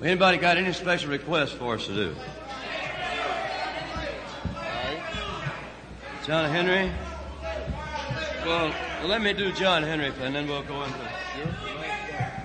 Anybody got any special requests for us to do? John Henry? Well, let me do John Henry, and then we'll go into... Sure.